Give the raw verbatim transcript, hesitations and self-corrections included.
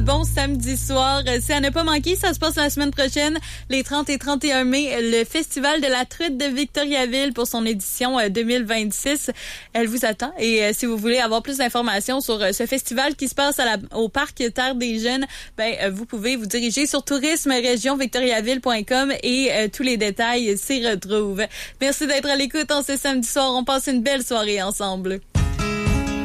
Bon samedi soir, c'est à ne pas manquer, ça se passe la semaine prochaine, les trente et trente et un mai, le Festival de la truite de Victoriaville pour son édition deux mille vingt-six. Elle vous attend et euh, si vous voulez avoir plus d'informations sur euh, ce festival qui se passe à la, au Parc Terre des Jeunes, ben euh, vous pouvez vous diriger sur tourisme région victoriaville point com et euh, tous les détails s'y retrouvent. Merci d'être à l'écoute en ce samedi soir, on passe une belle soirée ensemble.